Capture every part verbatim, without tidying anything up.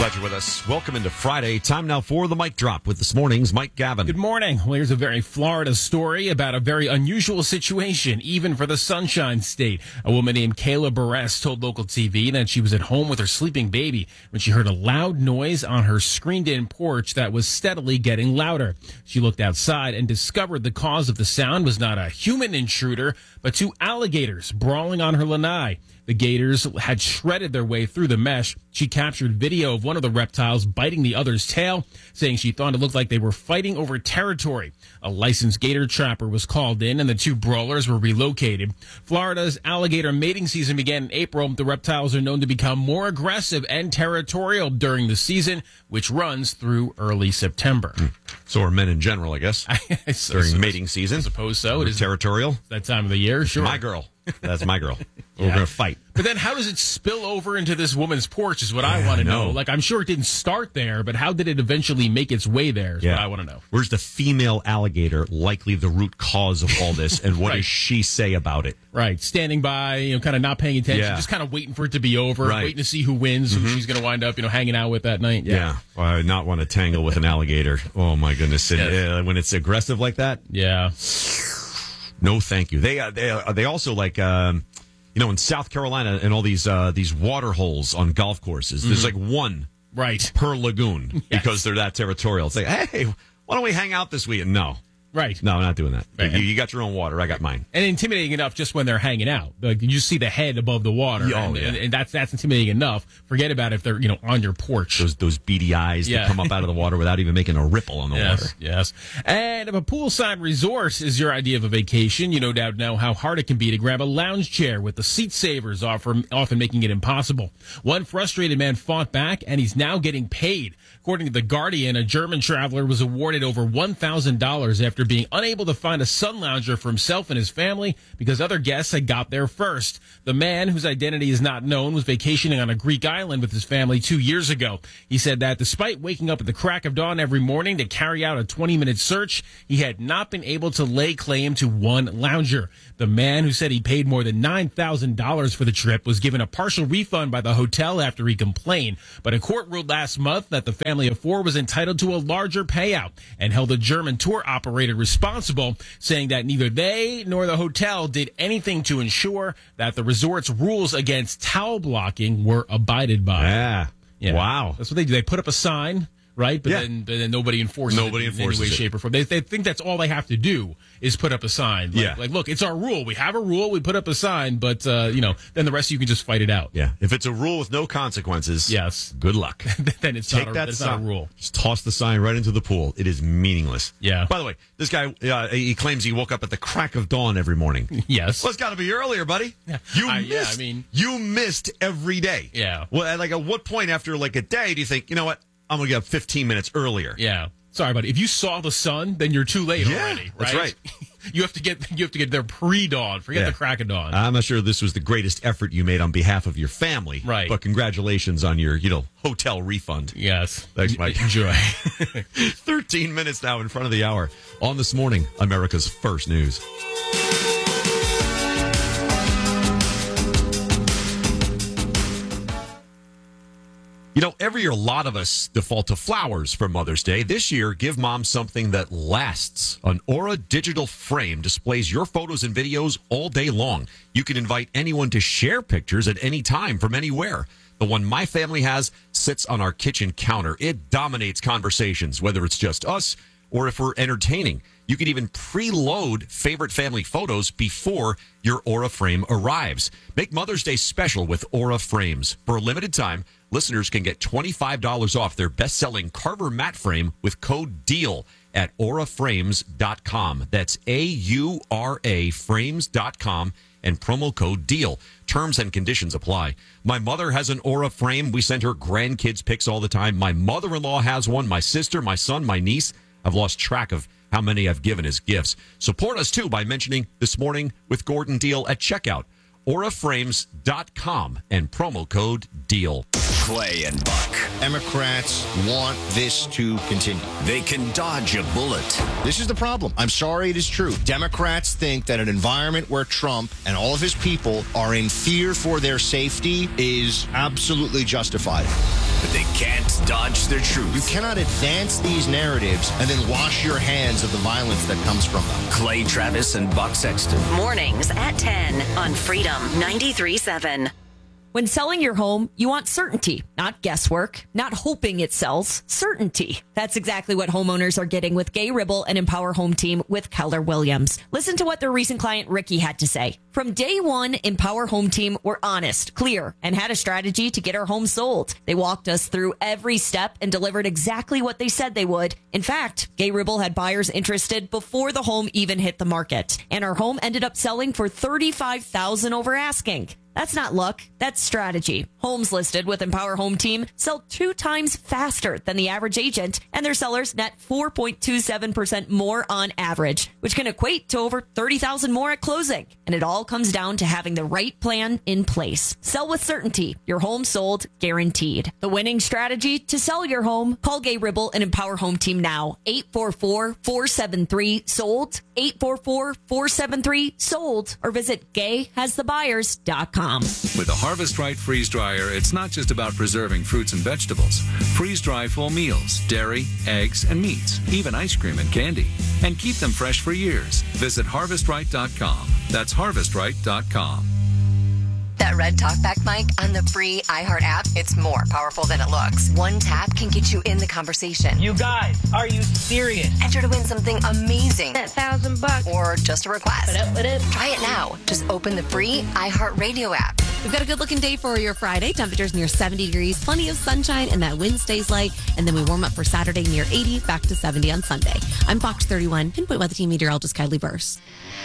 Glad you're with us. Welcome into Friday. Time now for the Mic Drop with this morning's Mike Gavin. Good morning. Well, here's a very Florida story about a very unusual situation, even for the Sunshine State. A woman named Kayla Barres told local T V that she was at home with her sleeping baby when she heard a loud noise on her screened-in porch that was steadily getting louder. She looked outside and discovered the cause of the sound was not a human intruder, but two alligators brawling on her lanai. The gators had shredded their way through the mesh. She captured video of one of the reptiles biting the other's tail, saying she thought it looked like they were fighting over territory. A licensed gator trapper was called in, and the two brawlers were relocated. Florida's alligator mating season began in April. The reptiles are known to become more aggressive and territorial during the season, which runs through early September. So are men in general, I guess, during mating season. I suppose so. It is territorial. That time of the year, sure. My girl. That's my girl. We're Yeah. going to fight. But then how does it spill over into this woman's porch is what I want to know. know. Like, I'm sure it didn't start there, but how did it eventually make its way there is Yeah. what I want to know. Where's the female alligator likely the root cause of all this, and what Right. does she say about it? Right. Standing by, you know, kind of not paying attention, Yeah. just kind of waiting for it to be over, Right. waiting to see who wins, who she's going to wind up, you know, hanging out with that night. Yeah. Well, I would not want to tangle with an alligator. Oh, my goodness. And, Yes. uh, when it's aggressive like that, Yeah. no thank you. They, uh, they, uh, they also like... Um, You know, in South Carolina and all these uh, these water holes on golf courses, there's like one Right. per lagoon because they're that territorial. It's like, hey, why don't we hang out this weekend? No. Right. No, I'm not doing that. Right. You, you got your own water. I got mine. And intimidating enough just when they're hanging out. Like, you just see the head above the water. Yeah, oh, and, yeah. and, and that's that's intimidating enough. Forget about if they're, you know, on your porch. Those those beady eyes Yeah. that come up out of the water without even making a ripple on the Yes, water. yes. And if a poolside resort is your idea of a vacation, you no doubt know how hard it can be to grab a lounge chair with the seat savers offer, often making it impossible. One frustrated man fought back, and he's now getting paid. According to The Guardian, a German traveler was awarded over one thousand dollars after being unable to find a sun lounger for himself and his family because other guests had got there first. The man, whose identity is not known, was vacationing on a Greek island with his family two years ago. He said that despite waking up at the crack of dawn every morning to carry out a twenty-minute search, he had not been able to lay claim to one lounger. The man, who said he paid more than nine thousand dollars for the trip, was given a partial refund by the hotel after he complained. But a court ruled last month that the family of four was entitled to a larger payout and held a German tour operator responsible, saying that neither they nor the hotel did anything to ensure that the resort's rules against towel blocking were abided by. Yeah. Yeah. Wow. That's what they do. They put up a sign, right? But, Yeah. then, but then nobody enforces Nobody it in enforces any way, it. shape, or form. They, they think that's all they have to do is put up a sign. Like, Yeah. like, look, it's our rule. We have a rule. We put up a sign, but, uh, you know, then the rest of you can just fight it out. Yeah. If it's a rule with no consequences, Yes. good luck. then it's, Take not a, that it's sign. not a rule. Just toss the sign right into the pool. It is meaningless. Yeah. By the way, this guy, uh, he claims he woke up at the crack of dawn every morning. Yes. Well, it's got to be earlier, buddy. Yeah. You I- missed. yeah, I mean- you missed every day. Yeah. Well, at, like, at what point after like a day do you think, you know what? I'm gonna get up fifteen minutes earlier. Yeah. Sorry, buddy. If you saw the sun, then you're too late Yeah, already. Right? that's right. you have to get you have to get there pre-dawn. Forget Yeah. the crack of dawn. I'm not sure this was the greatest effort you made on behalf of your family. Right. But congratulations on your, you know, hotel refund. yes. Thanks, Mike. Enjoy. thirteen minutes now in front of the hour on This Morning, America's First News. You know, every year a lot of us default to flowers for Mother's Day. This year, give mom something that lasts. An Aura digital frame displays your photos and videos all day long. You can invite anyone to share pictures at any time from anywhere. The one my family has sits on our kitchen counter. It dominates conversations, whether it's just us or if we're entertaining. You can even preload favorite family photos before your Aura frame arrives. Make Mother's Day special with Aura frames. For a limited time, listeners can get twenty-five dollars off their best-selling Carver matte frame with code DEAL at aura frames dot com. That's A U R A frames dot com and promo code DEAL. Terms and conditions apply. My mother has an Aura frame. We send her grandkids pics all the time. My mother-in-law has one. My sister, my son, my niece. I've lost track of how many I've given as gifts. Support us, too, by mentioning This Morning with Gordon Deal at checkout. aura frames dot com and promo code DEAL. Clay and Buck. Democrats want this to continue. They can dodge a bullet. This is the problem. I'm sorry, it is true. Democrats think that an environment where Trump and all of his people are in fear for their safety is absolutely justified. but they can't dodge the truth. You cannot advance these narratives and then wash your hands of the violence that comes from them. Clay Travis and Buck Sexton. Mornings at ten on Freedom ninety-three point seven. When selling your home, you want certainty, not guesswork, not hoping it sells, certainty. That's exactly what homeowners are getting with Gay Ribble and Empower Home Team with Keller Williams. Listen to what their recent client Ricky had to say. From day one, Empower Home Team were honest, clear, and had a strategy to get our home sold. They walked us through every step and delivered exactly what they said they would. In fact, Gay Ribble had buyers interested before the home even hit the market, and our home ended up selling for thirty-five thousand dollars over asking. That's not luck. That's strategy. Homes listed with Empower Home Team sell two times faster than the average agent, and their sellers net four point two seven percent more on average, which can equate to over thirty thousand dollars more at closing. And it all comes down to having the right plan in place. Sell with certainty. Your home sold, guaranteed. The winning strategy to sell your home. Call Gay Ribble and Empower Home Team now. eight four four, four seven three, sold. eight four four, four seven three, sold. Or visit gay has the buyers dot com. With a Harvest Right freeze dryer, it's not just about preserving fruits and vegetables. Freeze dry full meals, dairy, eggs, and meats, even ice cream and candy. And keep them fresh for years. Visit harvest right dot com. That's harvest right dot com. That red talkback mic on the free iHeart app, it's more powerful than it looks. One tap can get you in the conversation. You guys, are you serious? Enter to win something amazing. That thousand bucks. Or just a request. What up, what up? Try it now. Just open the free iHeart Radio app. We've got a good-looking day for your Friday. Temperatures near seventy degrees, plenty of sunshine, and that wind stays light. And then we warm up for Saturday near eighty, back to seventy on Sunday. I'm Fox thirty-one, Pinpoint Weather Team meteorologist Kylie Burse.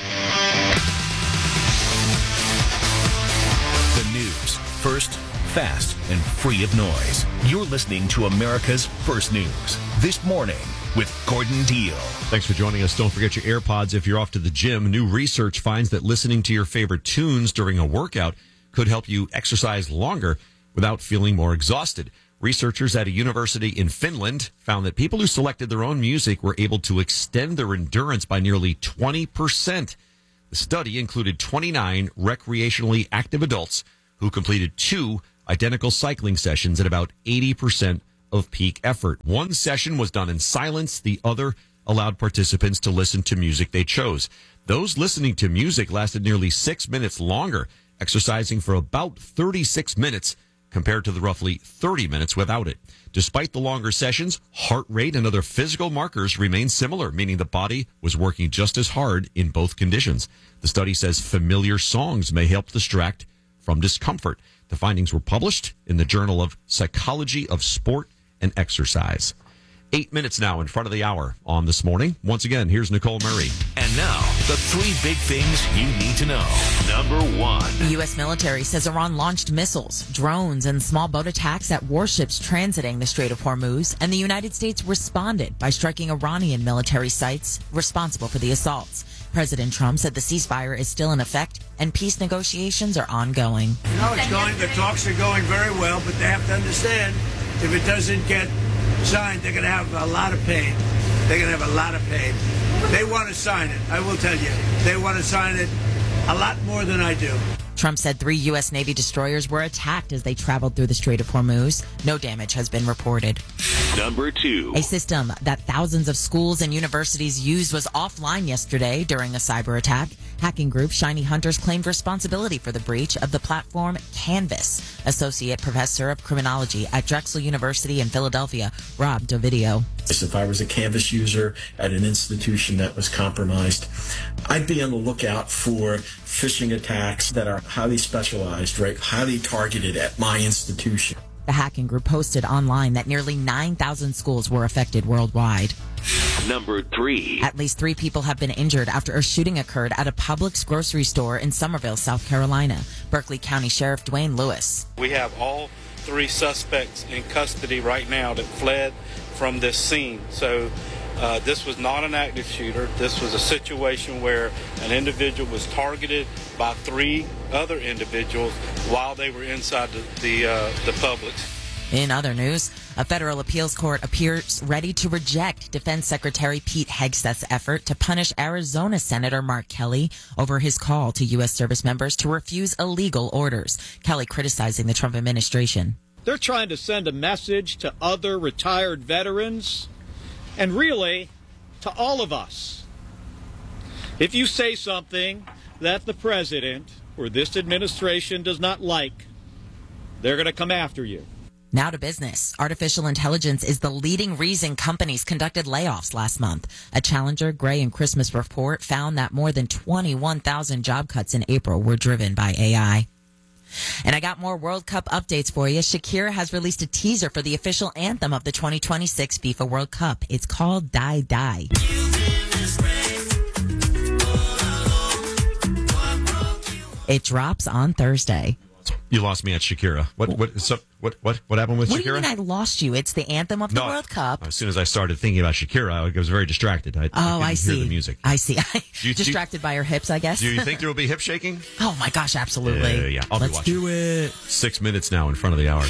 The news, first, fast, and free of noise. You're listening to America's First News. This morning with Gordon Deal. Thanks for joining us. Don't forget your AirPods if you're off to the gym. New research finds that listening to your favorite tunes during a workout could help you exercise longer without feeling more exhausted. Researchers at a university in Finland found that people who selected their own music were able to extend their endurance by nearly twenty percent. The study included twenty-nine recreationally active adults who completed two identical cycling sessions at about eighty percent of peak effort. One session was done in silence. The other allowed participants to listen to music they chose. Those listening to music lasted nearly six minutes longer, exercising for about thirty-six minutes compared to the roughly thirty minutes without it. Despite the longer sessions, heart rate and other physical markers remained similar, meaning the body was working just as hard in both conditions. The study says familiar songs may help distract from discomfort. The findings were published in the Journal of Psychology of Sport and Exercise. Eight minutes now in front of the hour on This Morning. Once again, here's Nicole Murray. And now, the three big things you need to know. Number one. The U S military says Iran launched missiles, drones, and small boat attacks at warships transiting the Strait of Hormuz, and the United States responded by striking Iranian military sites responsible for the assaults. President Trump said the ceasefire is still in effect and peace negotiations are ongoing. No, it's going, the talks are going very well, but they have to understand if it doesn't get signed, they're going to have a lot of pain. They're going to have a lot of pain. They want to sign it. I will tell you. They want to sign it a lot more than I do. Trump said three U S Navy destroyers were attacked as they traveled through the Strait of Hormuz. No damage has been reported. Number two. A system that thousands of schools and universities used was offline yesterday during a cyber attack. Hacking group Shiny Hunters claimed responsibility for the breach of the platform Canvas. Associate Professor of Criminology at Drexel University in Philadelphia, Rob Dovidio. If I was a Canvas user at an institution that was compromised, I'd be on the lookout for phishing attacks that are highly specialized, right, highly targeted at my institution. The hacking group posted online that nearly nine thousand schools were affected worldwide. Number three. At least three people have been injured after a shooting occurred at a Publix grocery store in Somerville, South Carolina. Berkeley County Sheriff Dwayne Lewis. We have all three suspects in custody right now that fled from this scene. So uh, this was not an active shooter. This was a situation where an individual was targeted by three other individuals while they were inside the, the, uh, the Publix. In other news, a federal appeals court appears ready to reject Defense Secretary Pete Hegseth's effort to punish Arizona Senator Mark Kelly over his call to U S service members to refuse illegal orders. Kelly criticizing the Trump administration. They're trying to send a message to other retired veterans and really to all of us. If you say something that the president or this administration does not like, they're going to come after you. Now to business. Artificial intelligence is the leading reason companies conducted layoffs last month. A Challenger, Gray, and Christmas report found that more than twenty-one thousand job cuts in April were driven by A I. And I got more World Cup updates for you. Shakira has released a teaser for the official anthem of the twenty twenty-six FIFA World Cup. It's called Die Die. It drops on Thursday. You lost me at Shakira. What what so, what what what happened with what Shakira? What do you mean I lost you? It's the anthem of the no, World Cup. As soon as I started thinking about Shakira, I was very distracted. I, oh, I, I see. Hear the music. I see. you, distracted you, by her hips, I guess. Do you think there will be hip shaking? Oh my gosh, absolutely. Uh, yeah, I'll Let's be watching. do it. Six minutes now in front of the hour.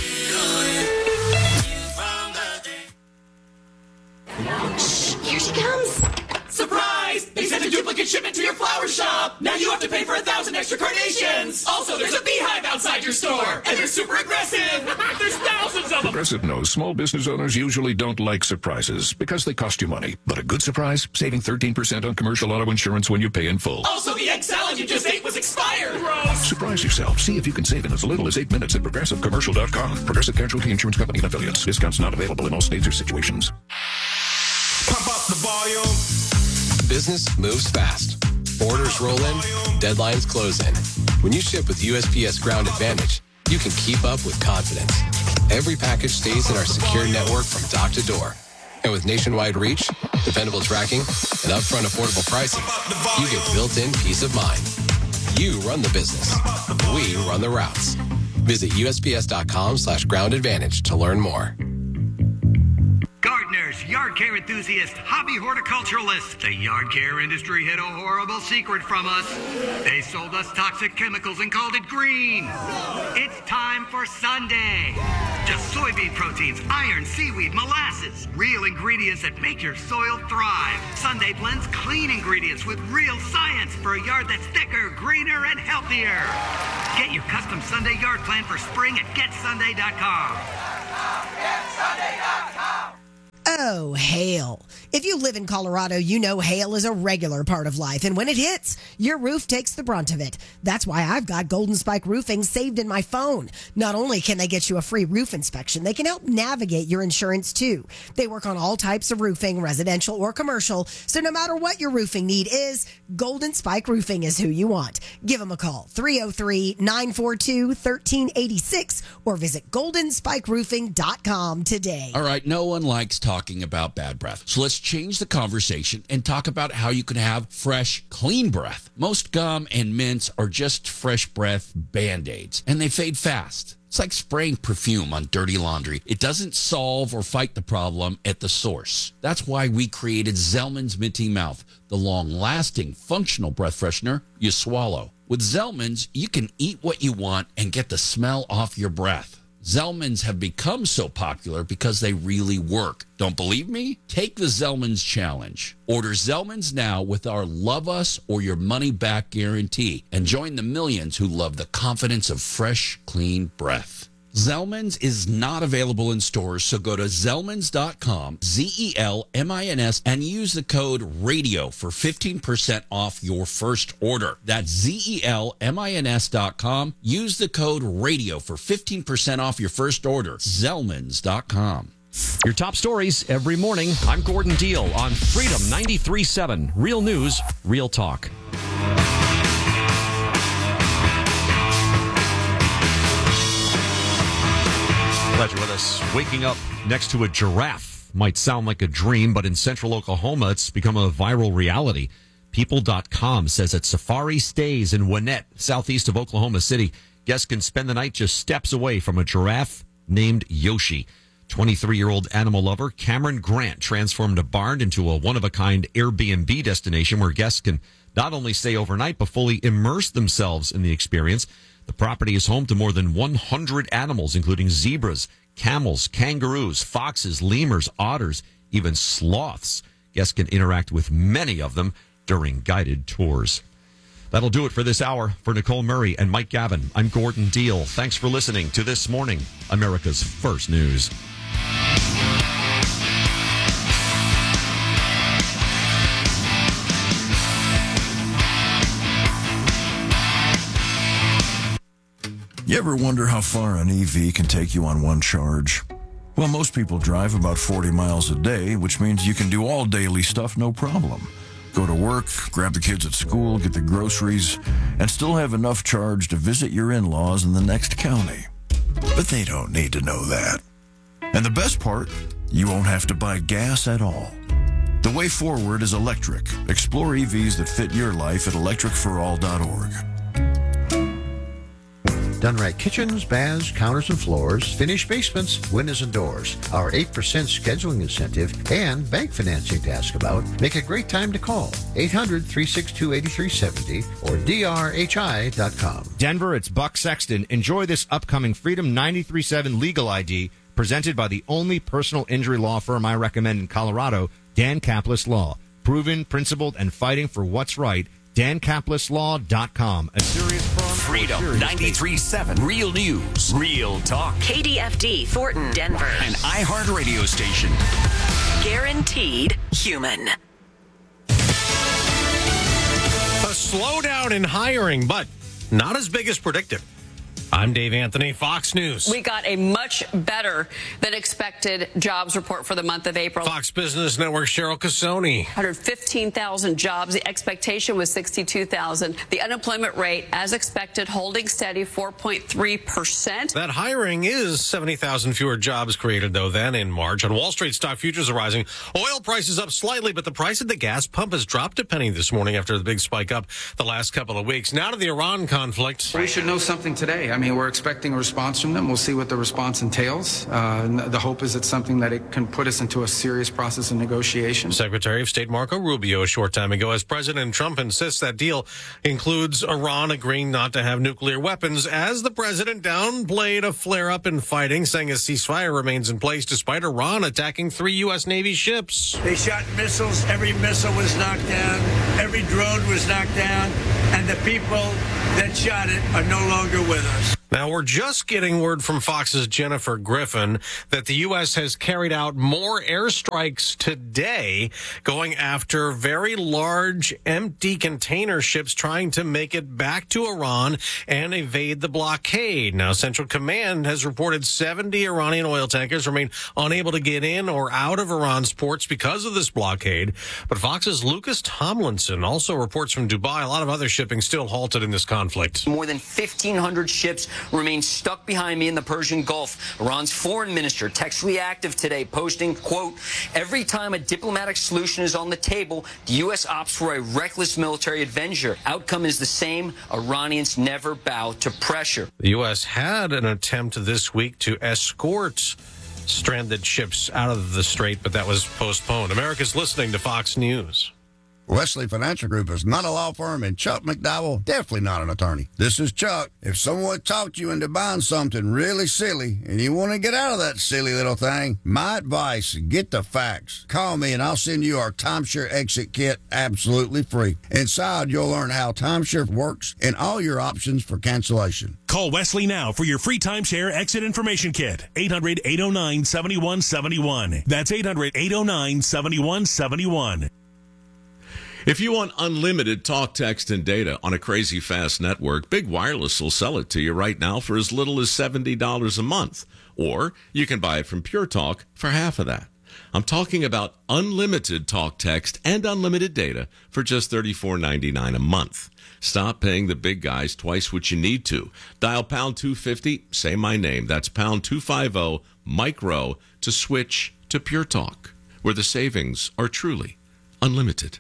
Shh, here she comes. Surprise! They sent a duplicate shipment to your flower shop. Now you have to pay for a thousand extra carnations. Also, there's a beehive outside your store, and they're super aggressive. There's thousands of them. Progressive knows small business owners usually don't like surprises because they cost you money. But a good surprise, saving thirteen percent on commercial auto insurance when you pay in full. Also, the egg salad you just ate was expired. Gross. Surprise yourself. See if you can save in as little as eight minutes at progressive commercial dot com. Progressive Casualty Insurance Company and affiliates. Discounts not available in all states or situations. Pump up the volume. Business moves fast. Orders roll in, deadlines close in. When you ship with U S P S Ground Advantage, you can keep up with confidence. Every package stays in our secure network from dock to door. And with nationwide reach, dependable tracking, and upfront affordable pricing, you get built-in peace of mind. You run the business. We run the routes. Visit U S P S dot com slash ground advantage to learn more. Gardeners, yard care enthusiasts, hobby horticulturalists. The yard care industry hid a horrible secret from us. They sold us toxic chemicals and called it green. It's time for Sunday. Just soybean proteins, iron, seaweed, molasses. Real ingredients that make your soil thrive. Sunday blends clean ingredients with real science for a yard that's thicker, greener, and healthier. Get your custom Sunday yard plan for spring at get sunday dot com. get sunday dot com. Oh, hail. If you live in Colorado, you know hail is a regular part of life. And when it hits, your roof takes the brunt of it. That's why I've got Golden Spike Roofing saved in my phone. Not only can they get you a free roof inspection, they can help navigate your insurance too. They work on all types of roofing, residential or commercial. So no matter what your roofing need is, Golden Spike Roofing is who you want. Give them a call, three oh three, nine four two, one three eight six, or visit golden spike roofing dot com today. All right, no one likes talking talking about bad breath. So let's change the conversation and talk about how you can have fresh, clean breath. Most gum and mints are just fresh breath Band-Aids, and they fade fast. It's like spraying perfume on dirty laundry. It doesn't solve or fight the problem at the source. That's why we created Zellman's Minty Mouth, the long-lasting, functional breath freshener you swallow. With Zellman's, you can eat what you want and get the smell off your breath. Zellman's have become so popular because they really work. Don't believe me? Take the Zellman's challenge. Order Zellman's now with our Love Us or Your Money Back guarantee and join the millions who love the confidence of fresh, clean breath. Zellman's is not available in stores, so go to Zellmans dot com, Z E L M I N S, and use the code RADIO for fifteen percent off your first order. That's Z E L M I N S dot com. Use the code RADIO for fifteen percent off your first order. Zellmans dot com. Your top stories every morning. I'm Gordon Deal on Freedom ninety-three point seven. Real news, real talk. Glad you're with us. Waking up next to a giraffe might sound like a dream, but in central Oklahoma, it's become a viral reality. People dot com says at Safari Stays in Winnett, southeast of Oklahoma City, guests can spend the night just steps away from a giraffe named Yoshi. twenty-three-year-old animal lover Cameron Grant transformed a barn into a one-of-a-kind Airbnb destination where guests can not only stay overnight, but fully immerse themselves in the experience. The property is home to more than one hundred animals, including zebras, camels, kangaroos, foxes, lemurs, otters, even sloths. Guests can interact with many of them during guided tours. That'll do it for this hour. For Nicole Murray and Mike Gavin, I'm Gordon Deal. Thanks for listening to This Morning, America's First News. You ever wonder how far an E V can take you on one charge? Well, most people drive about forty miles a day, which means you can do all daily stuff no problem. Go to work, grab the kids at school, get the groceries, and still have enough charge to visit your in-laws in the next county. But they don't need to know that. And the best part, you won't have to buy gas at all. The way forward is electric. Explore E Vs that fit your life at electric for all dot org. Dunrat Kitchens, Baths, Counters and Floors, Finished Basements, Windows and Doors. Our eight percent scheduling incentive and bank financing to ask about make a great time to call. eight hundred, three six two, eight three seven zero or D R H I dot com. Denver, it's Buck Sexton. Enjoy this upcoming Freedom ninety-three point seven Legal I D presented by the only personal injury law firm I recommend in Colorado, Dan Caplis Law. Proven, principled, and fighting for what's right. Dan Caplis Law dot com. A serious firm. Freedom ninety-three point seven. Real news. Real talk. K D F D, Thornton, Denver. An iHeart radio station. Guaranteed human. A slowdown in hiring, but not as big as predicted. I'm Dave Anthony, Fox News. We got a much better than expected jobs report for the month of April. Fox Business Network Cheryl Casoni. one hundred fifteen thousand jobs. The expectation was sixty-two thousand. The unemployment rate, as expected, holding steady, four point three percent. That hiring is seventy thousand fewer jobs created, though, than in March. On Wall Street, stock futures are rising. Oil prices up slightly, but the price at the gas pump has dropped a penny this morning after the big spike up the last couple of weeks. Now to the Iran conflict. We should know something today. I mean, we're expecting a response from them. We'll see what the response entails. Uh, the hope is it's something that it can put us into a serious process of negotiation. Secretary of State Marco Rubio a short time ago, as President Trump insists that deal includes Iran agreeing not to have nuclear weapons, as the president downplayed a flare-up in fighting, saying a ceasefire remains in place despite Iran attacking three U S. Navy ships. They shot missiles. Every missile was knocked down. Every drone was knocked down. And the people that shot it are no longer with us. Now, we're just getting word from Fox's Jennifer Griffin that the U S has carried out more airstrikes today, going after very large, empty container ships trying to make it back to Iran and evade the blockade. Now, Central Command has reported seventy Iranian oil tankers remain unable to get in or out of Iran's ports because of this blockade. But Fox's Lucas Tomlinson also reports from Dubai a lot of other shipping still halted in this conflict. More than fifteen hundred ships remain stuck behind me in the Persian Gulf. Iran's foreign minister, textually active today, posting, quote, every time a diplomatic solution is on the table, the U S opts for a reckless military adventure. Outcome is the same. Iranians never bow to pressure. The U S had an attempt this week to escort stranded ships out of the strait, but that was postponed. America's listening to Fox News. Wesley Financial Group is not a law firm, and Chuck McDowell, definitely not an attorney. This is Chuck. If someone talked you into buying something really silly and you want to get out of that silly little thing, my advice, get the facts. Call me and I'll send you our timeshare exit kit absolutely free. Inside, you'll learn how timeshare works and all your options for cancellation. Call Wesley now for your free timeshare exit information kit. eight hundred, eight oh nine, seven one seven one. That's eight hundred, eight oh nine, seven one seven one. If you want unlimited talk, text, and data on a crazy fast network, Big Wireless will sell it to you right now for as little as seventy dollars a month. Or you can buy it from Pure Talk for half of that. I'm talking about unlimited talk, text, and unlimited data for just thirty-four ninety-nine a month. Stop paying the big guys twice what you need to. Dial pound two fifty, say my name. That's pound two fifty, micro, to switch to Pure Talk, where the savings are truly unlimited.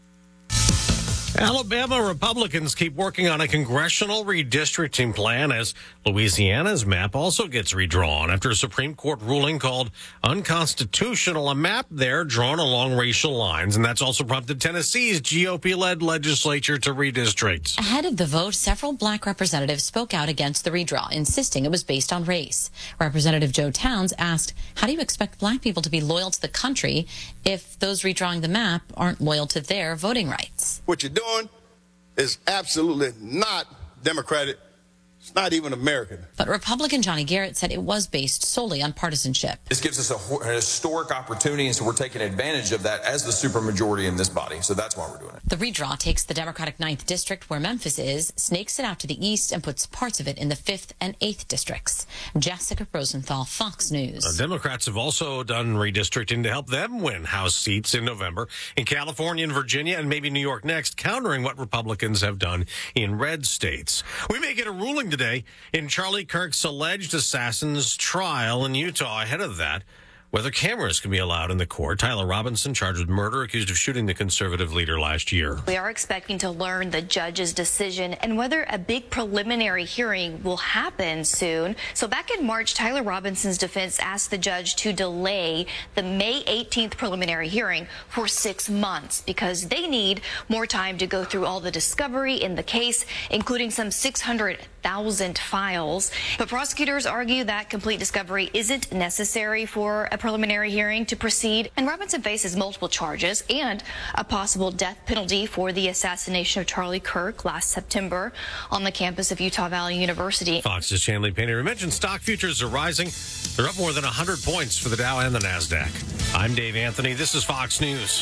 Alabama Republicans keep working on a congressional redistricting plan as Louisiana's map also gets redrawn after a Supreme Court ruling called unconstitutional, a map there drawn along racial lines. And that's also prompted Tennessee's G O P-led legislature to redistrict. Ahead of the vote, several black representatives spoke out against the redraw, insisting it was based on race. Representative Joe Towns asked, how do you expect black people to be loyal to the country if those redrawing the map aren't loyal to their voting rights? What you're doing is absolutely not democratic. It's not even American. But Republican Johnny Garrett said it was based solely on partisanship. This gives us a, a historic opportunity, and so we're taking advantage of that as the supermajority in this body. So that's why we're doing it. The redraw takes the Democratic ninth District, where Memphis is, snakes it out to the east, and puts parts of it in the fifth and eighth Districts. Jessica Rosenthal, Fox News. Uh, Democrats have also done redistricting to help them win House seats in November in California and Virginia, and maybe New York next, countering what Republicans have done in red states. We may get a ruling today in Charlie Kirk's alleged assassin's trial in Utah. Ahead of that, whether cameras can be allowed in the court. Tyler Robinson, charged with murder, accused of shooting the conservative leader last year. We are expecting to learn the judge's decision and whether a big preliminary hearing will happen soon. So back in March, Tyler Robinson's defense asked the judge to delay the May eighteenth preliminary hearing for six months because they need more time to go through all the discovery in the case, including some six hundred thousand files. But prosecutors argue that complete discovery isn't necessary for a preliminary hearing to proceed. And Robinson faces multiple charges and a possible death penalty for the assassination of Charlie Kirk last September on the campus of Utah Valley University. Fox's Chanley Painter. We mentioned stock futures are rising. They're up more than one hundred points for the Dow and the NASDAQ. I'm Dave Anthony. This is Fox News.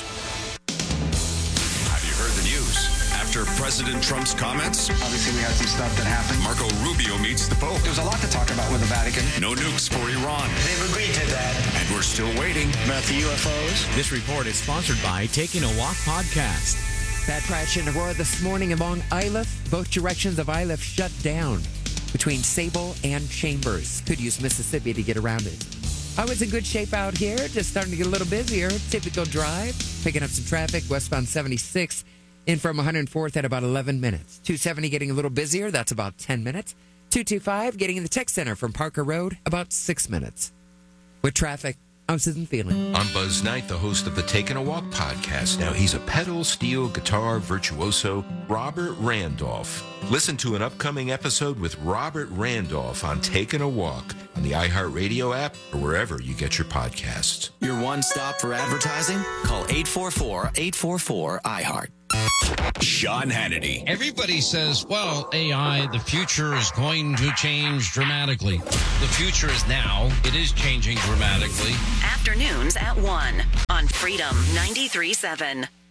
Have you heard the news? After President Trump's comments, obviously we had some stuff that happened. Marco Rubio meets the Pope. There's a lot to talk about with the Vatican. No nukes for Iran. They've agreed to that. And we're still waiting. About the U F Os. This report is sponsored by Taking a Walk Podcast. Bad crash in Aurora this morning along Iliff. Both directions of Iliff shut down between Sable and Chambers. Could use Mississippi to get around it. I was in good shape out here, just starting to get a little busier. Typical drive, picking up some traffic, westbound seventy-six. In from one hundred fourth at about eleven minutes. two seventy getting a little busier. That's about ten minutes. two twenty-five getting in the tech center from Parker Road. About six minutes. With traffic, I'm Susan Feeling. I'm Buzz Knight, the host of the Taking a Walk podcast. Now, he's a pedal steel guitar virtuoso, Robert Randolph. Listen to an upcoming episode with Robert Randolph on Taking a Walk on the iHeartRadio app or wherever you get your podcasts. Your one stop for advertising? Call eight four four, eight four four, I heart. Sean Hannity. Everybody says, well, A I, the future is going to change dramatically. The future is now. It is changing dramatically. Afternoons at one on Freedom ninety-three point seven.